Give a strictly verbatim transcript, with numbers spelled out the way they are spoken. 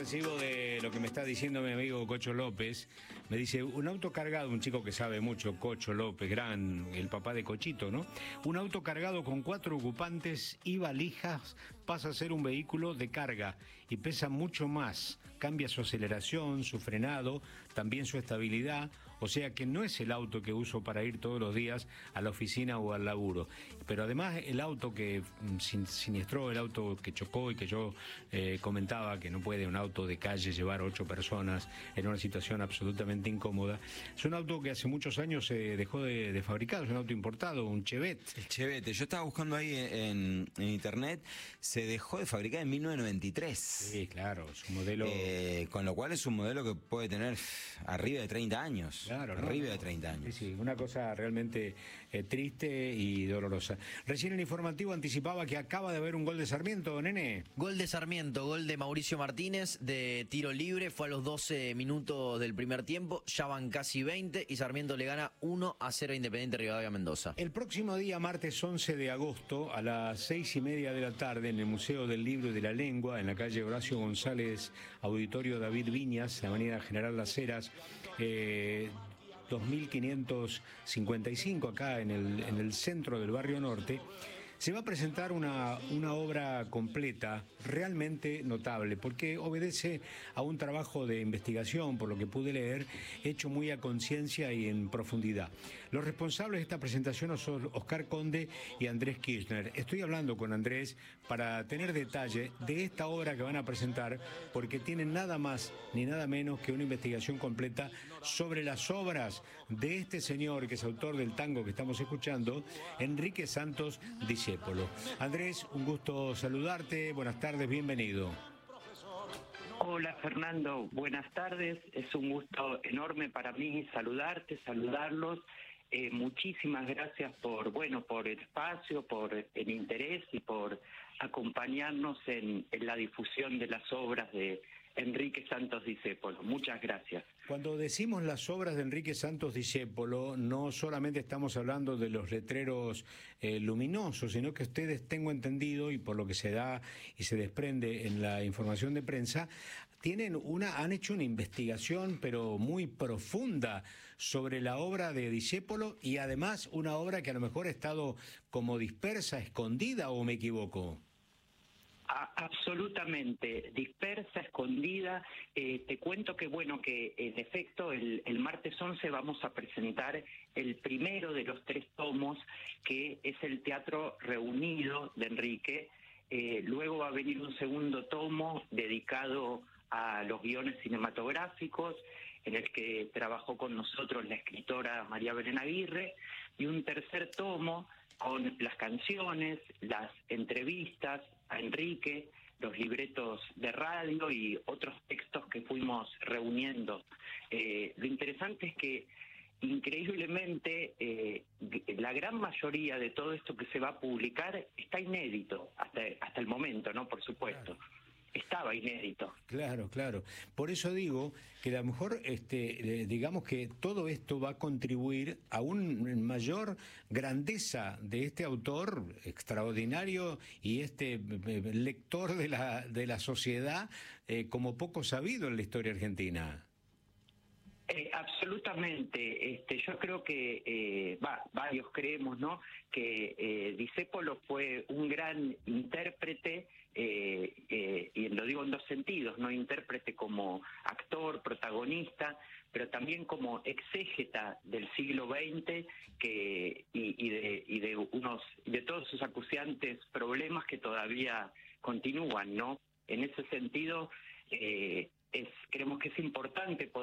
recibo de lo que me está diciendo mi amigo Cocho López. Me dice, un auto cargado, un chico que sabe mucho, Cocho López, gran, el papá de Cochito, ¿no? Un auto cargado con cuatro ocupantes y valijas pasa a ser un vehículo de carga y pesa mucho más. Cambia su aceleración, su frenado, también su estabilidad. O sea que no es el auto que uso para ir todos los días a la oficina o al laburo. Pero además el auto que sin, siniestró, el auto que chocó y que yo eh, comentaba que no puede un auto de calle llevar ocho personas en una situación absolutamente incómoda, es un auto que hace muchos años se dejó de, de fabricar, es un auto importado, un Chevette. El Chevette, yo estaba buscando ahí en, en internet, se dejó de fabricar en mil novecientos noventa y tres. Sí, claro, es un modelo... Eh, con lo cual es un modelo que puede tener arriba de treinta años. Claro, ¿no? Arriba de treinta años. Sí, sí, una cosa realmente eh, triste y dolorosa. Recién el informativo anticipaba que acaba de haber un gol de Sarmiento, nene. Gol de Sarmiento, gol de Mauricio Martínez de tiro libre, fue a los doce minutos del primer tiempo, ya van casi veinte y Sarmiento le gana uno a cero a Independiente Rivadavia Mendoza. El próximo día, martes once de agosto, a las seis y media de la tarde, en el Museo del Libro y de la Lengua, en la calle Horacio González, Auditorio David Viñas, Avenida General Las Heras, eh, dos mil quinientos cincuenta y cinco, acá en el, en el centro del Barrio Norte, se va a presentar una, una obra completa, realmente notable, porque obedece a un trabajo de investigación, por lo que pude leer, hecho muy a conciencia y en profundidad. Los responsables de esta presentación son Oscar Conde y Andrés Kirchner. Estoy hablando con Andrés para tener detalle de esta obra que van a presentar, porque tienen nada más ni nada menos que una investigación completa sobre las obras de este señor, que es autor del tango que estamos escuchando, Enrique Santos Discépolo. Andrés, un gusto saludarte, buenas tardes, bienvenido. Hola Fernando, buenas tardes, es un gusto enorme para mí saludarte, saludarlos. Eh, muchísimas gracias por, bueno, por el espacio, por el interés y por acompañarnos en, en la difusión de las obras de Enrique Santos Discépolo. Muchas gracias. Cuando decimos las obras de Enrique Santos Discépolo, no solamente estamos hablando de los letreros eh, luminosos, sino que ustedes, tengo entendido, y por lo que se da y se desprende en la información de prensa, tienen una, han hecho una investigación, pero muy profunda, sobre la obra de Discépolo, y además una obra que a lo mejor ha estado como dispersa, escondida, ¿o me equivoco? Absolutamente, dispersa, escondida. Eh, te cuento que, bueno, que en efecto el, el martes once vamos a presentar el primero de los tres tomos, que es el Teatro Reunido de Enrique. Eh, luego va a venir un segundo tomo dedicado a los guiones cinematográficos, en el que trabajó con nosotros la escritora María Belén Aguirre, y un tercer tomo con las canciones, las entrevistas a Enrique, los libretos de radio y otros textos que fuimos reuniendo. Eh, lo interesante es que, increíblemente, eh, la gran mayoría de todo esto que se va a publicar está inédito, hasta, hasta el momento, ¿no? Por supuesto. Claro. Estaba inédito. Claro, claro. Por eso digo que a lo mejor, este, digamos que todo esto va a contribuir a una mayor grandeza de este autor extraordinario y este lector de la, de la sociedad eh, como poco sabido en la historia argentina. Eh, absolutamente. Este, yo creo que, eh, va, varios creemos, ¿no?, que eh, Discépolo fue un gran intérprete, eh, eh, y lo digo en dos sentidos, no intérprete como actor, protagonista, pero también como exégeta del siglo veinte, que, y, y, de, y de unos, de todos sus acuciantes problemas que todavía continúan, ¿no? En ese sentido, eh, es, creemos que es importante poder